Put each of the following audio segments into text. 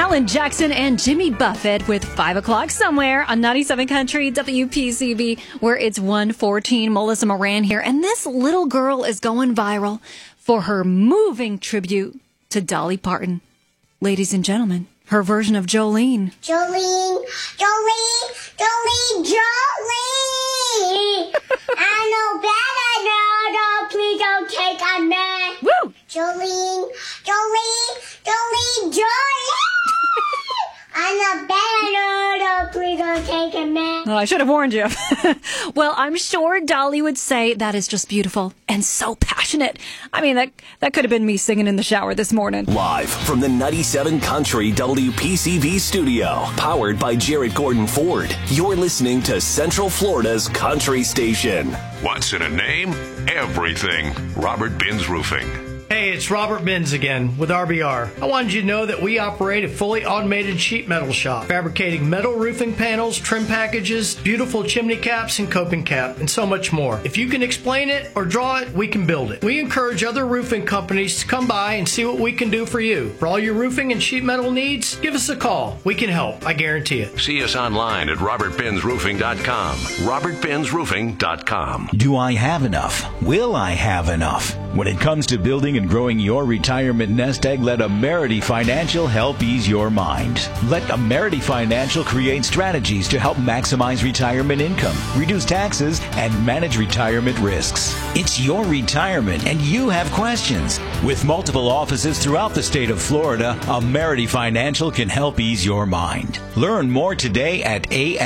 Alan Jackson and Jimmy Buffett with 5 o'clock somewhere on 97 Country WPCB, where it's 1:14. Melissa Moran here, and this little girl is going viral for her moving tribute to Dolly Parton. Ladies and gentlemen, her version of Jolene. Jolene, Jolene, Jolene, Jolene. I know better now, no, please don't take on me. Woo! Jolene, Jolene, Jolene, Jolene. I know better now, no, please don't take on me. Oh, I should have warned you. Well, I'm sure Dolly would say that is just beautiful and so passionate. I mean, that could have been me singing in the shower this morning. Live from the 97 Country WPCV studio, powered by Jared Gordon Ford. You're listening to Central Florida's country station. What's in a name? Everything. Robert Binns Roofing. Hey, it's Robert Binns again with RBR. I wanted you to know that we operate a fully automated sheet metal shop, fabricating metal roofing panels, trim packages, beautiful chimney caps and coping cap, and so much more. If you can explain it or draw it, we can build it. We encourage other roofing companies to come by and see what we can do for you. For all your roofing and sheet metal needs, give us a call. We can help, I guarantee it. See us online at robertbinnsroofing.com. robertbinnsroofing.com. Do I have enough? Will I have enough? When it comes to building and growing your retirement nest egg, let Amerity Financial help ease your mind. Let Amerity Financial create strategies to help maximize retirement income, reduce taxes, and manage retirement risks. It's your retirement, and you have questions. With multiple offices throughout the state of Florida, Amerity Financial can help ease your mind. Learn more today at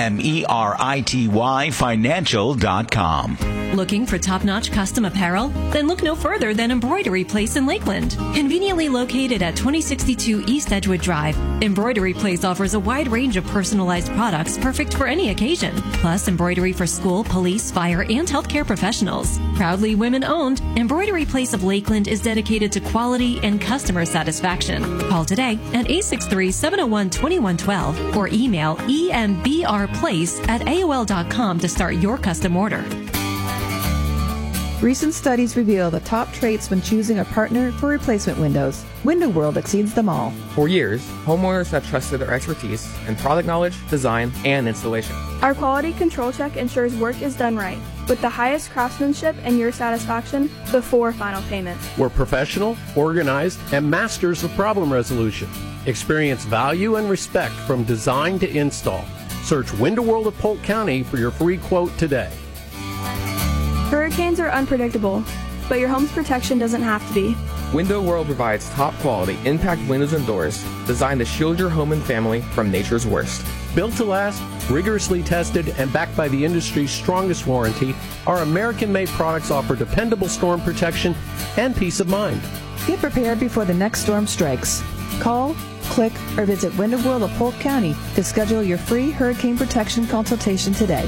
AMERITYfinancial.com. Looking for top-notch custom apparel? Then look no further than Embroidery Place in Lakeland. Conveniently located at 2062 East Edgewood Drive, Embroidery Place offers a wide range of personalized products perfect for any occasion. Plus, embroidery for school, police, fire, and healthcare professionals. Proudly women-owned, Embroidery Place of Lakeland is dedicated to quality and customer satisfaction. Call today at 863-701-2112 or email embrplace@aol.com to start your custom order. Recent studies reveal the top traits when choosing a partner for replacement windows. Window World exceeds them all. For years, homeowners have trusted our expertise in product knowledge, design, and installation. Our quality control check ensures work is done right, with the highest craftsmanship and your satisfaction before final payment. We're professional, organized, and masters of problem resolution. Experience value and respect from design to install. Search Window World of Polk County for your free quote today. Hurricanes are unpredictable, but your home's protection doesn't have to be. Window World provides top quality impact windows and doors designed to shield your home and family from nature's worst. Built to last, rigorously tested, and backed by the industry's strongest warranty, our American-made products offer dependable storm protection and peace of mind. Get prepared before the next storm strikes. Call, click, or visit Window World of Polk County to schedule your free hurricane protection consultation today.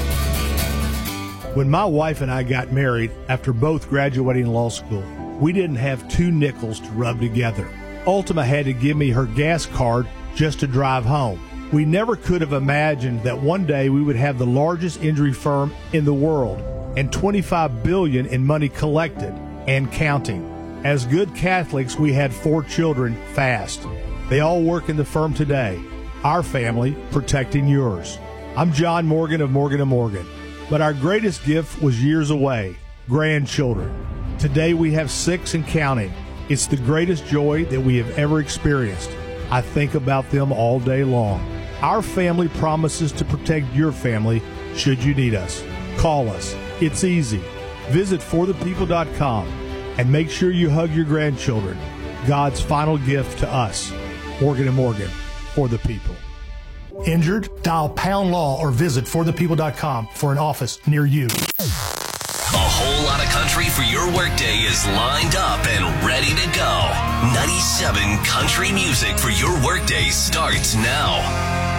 When my wife and I got married after both graduating law school, we didn't have 2 nickels to rub together. Ultima had to give me her gas card just to drive home. We never could have imagined that one day we would have the largest injury firm in the world and $25 billion in money collected and counting. As good Catholics, we had 4 children fast. They all work in the firm today. Our family protecting yours. I'm John Morgan of Morgan & Morgan. But our greatest gift was years away, grandchildren. Today we have 6 and counting. It's the greatest joy that we have ever experienced. I think about them all day long. Our family promises to protect your family should you need us. Call us. It's easy. Visit forthepeople.com and make sure you hug your grandchildren. God's final gift to us. Morgan & Morgan, for the people. Injured? Dial Pound Law or visit forthepeople.com for an office near you. A whole lot of country for your workday is lined up and ready to go. 97 Country music for your workday starts now.